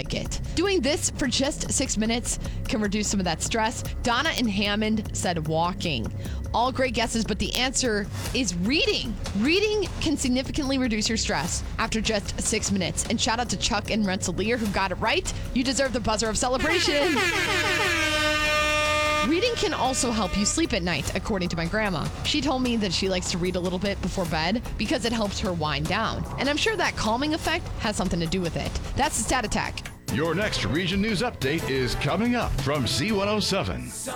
like it. Doing this for just 6 minutes can reduce some of that stress. Donna in Hammond said walking. All great guesses, but the answer is reading. Reading can significantly reduce your stress after just 6 minutes. And shout out to Chuck and Rensselaer who got it right. You deserve the buzzer of celebration. Reading can also help you sleep at night, according to my grandma. She told me that she likes to read a little bit before bed because it helps her wind down. And I'm sure that calming effect has something to do with it. That's the Stat Attack. Your next Region News Update is coming up from Z107.